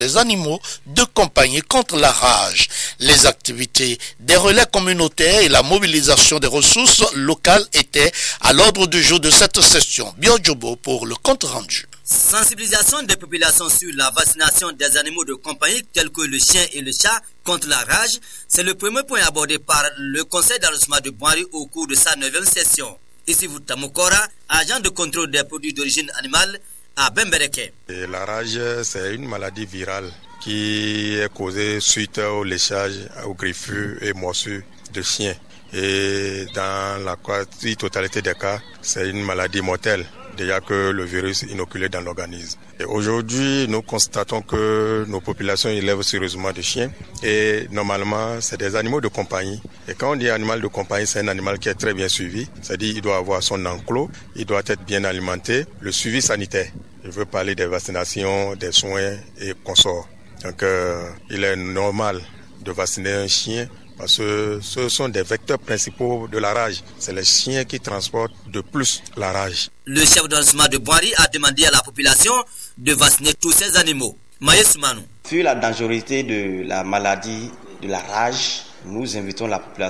des animaux de compagnie contre la rage. Les activités des relais communautaires et la mobilisation des ressources locales étaient à l'ordre du jour de cette session. Biojobo pour le compte rendu. Sensibilisation des populations sur la vaccination des animaux de compagnie tels que le chien et le chat contre la rage, c'est le premier point abordé par le conseil d'arrondissement de Boinri au cours de sa 9e session. Ici Tamokora, agent de contrôle des produits d'origine animale à Bembereke. La rage, c'est une maladie virale qui est causée suite au léchage, aux griffures et morsures de chiens. Et dans la quasi-totalité des cas, c'est une maladie mortelle, déjà que le virus est inoculé dans l'organisme. Et aujourd'hui, nous constatons que nos populations élèvent sérieusement des chiens et normalement, c'est des animaux de compagnie. Et quand on dit animal de compagnie, c'est un animal qui est très bien suivi, c'est-à-dire il doit avoir son enclos, il doit être bien alimenté, le suivi sanitaire. Je veux parler des vaccinations, des soins et consorts. Donc, il est normal de vacciner un chien parce que ce sont des vecteurs principaux de la rage. C'est les chiens qui transportent de plus la rage. Le chef d'arrondissement de Boinri a demandé à la population de vacciner tous ces animaux. Maïs Manou. Vu la dangerosité de la maladie de la rage, nous invitons la population